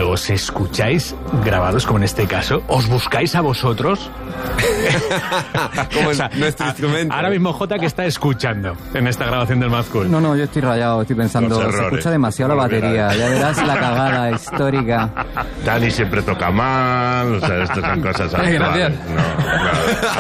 cuando os escucháis grabados, como en este caso, ¿os buscáis a vosotros? Como nuestro instrumento. Ahora mismo Jota, que está escuchando en esta grabación del Mad Cool. No, yo estoy rayado, estoy pensando, se escucha demasiado la batería, ya verás la cagada histórica. Dani siempre toca mal, o sea, esto son cosas actuales. Gracias. No, claro.